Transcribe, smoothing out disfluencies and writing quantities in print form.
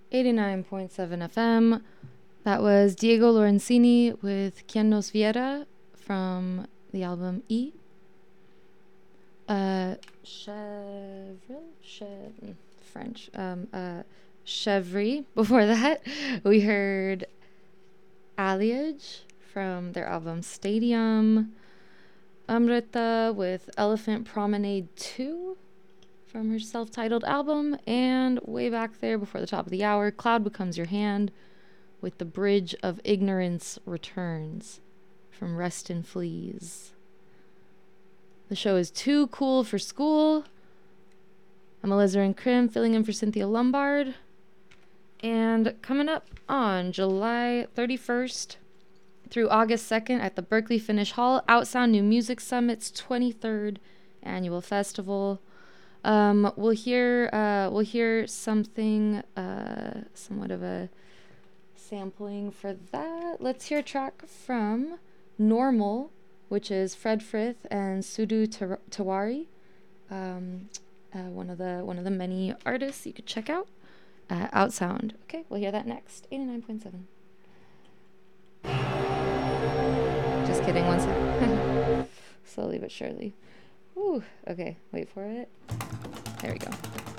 89.7 FM. That was Diego Lorenzini with Quien Nos Viera from the album E. French. Chevry. Before that, we heard Alliage from their album Stadium. Amrita with Elephant Promenade 2 from her self-titled album. And way back there before the top of the hour, Cloud Becomes Your Hand with The Bridge of Ignorance Returns from Rest in Fleas. The show is Too Cool for School. I'm Alizarin Krim, filling in for Cynthia Lombard. And coming up on July 31st through August 2nd at the Berkeley Finnish Hall, Outsound New Music Summit's 23rd annual festival. We'll hear something, somewhat of a sampling for that. Let's hear a track from Normal, which is Fred Frith and Sudu Tawari, one of the many artists you could check out. Outsound. Okay, we'll hear that next. 89.7. Just kidding, one sec. Slowly but surely. Ooh, okay, wait for it. There we go.